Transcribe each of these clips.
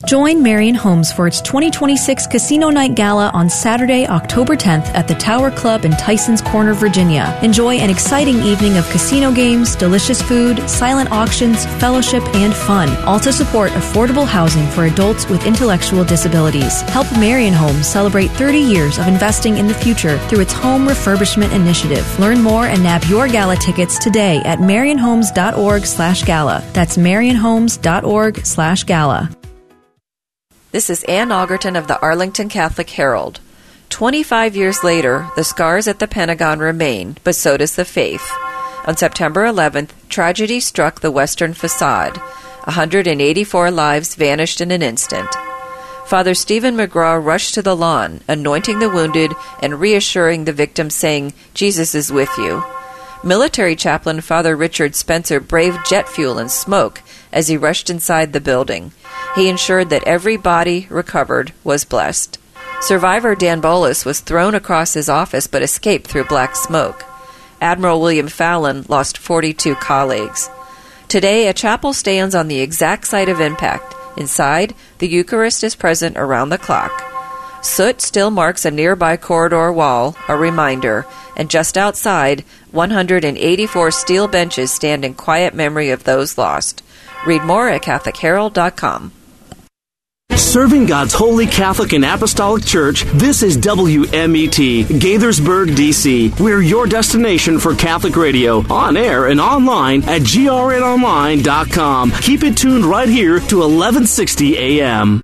Join Marion Homes for its 2026 Casino Night Gala on Saturday, October 10th at the Tower Club in Tysons Corner, Virginia. Enjoy an exciting evening of casino games, delicious food, silent auctions, fellowship, and fun, all to support affordable housing for adults with intellectual disabilities. Help Marion Homes celebrate 30 years of investing in the future through its home refurbishment initiative. Learn more and nab your gala tickets today at marionhomes.org/gala. That's marionhomes.org/gala. This is Ann Augerton of the Arlington Catholic Herald. 25 years later, the scars at the Pentagon remain, but so does the faith. On September 11th, tragedy struck the western facade. 184 lives vanished in an instant. Father Stephen McGraw rushed to the lawn, anointing the wounded and reassuring the victims, saying, "Jesus is with you." Military chaplain Father Richard Spencer braved jet fuel and smoke as he rushed inside the building. He ensured that every body recovered was blessed. Survivor Dan Bolus was thrown across his office but escaped through black smoke. Admiral William Fallon lost 42 colleagues. Today, a chapel stands on the exact site of impact. Inside, the Eucharist is present around the clock. Soot still marks a nearby corridor wall, a reminder, and just outside, 184 steel benches stand in quiet memory of those lost. Read more at CatholicHerald.com. Serving God's Holy Catholic and Apostolic Church, this is WMET, Gaithersburg, D.C. We're your destination for Catholic radio, on air and online at grnonline.com. Keep it tuned right here to 1160 a.m.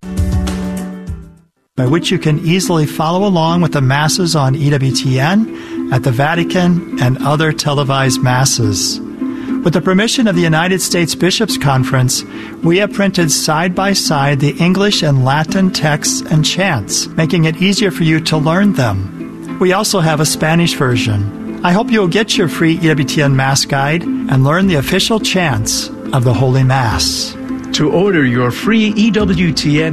By which you can easily follow along with the Masses on EWTN, at the Vatican, and other televised Masses. With the permission of the United States Bishops' Conference, we have printed side-by-side the English and Latin texts and chants, making it easier for you to learn them. We also have a Spanish version. I hope you'll get your free EWTN Mass Guide and learn the official chants of the Holy Mass. To order your free EWTN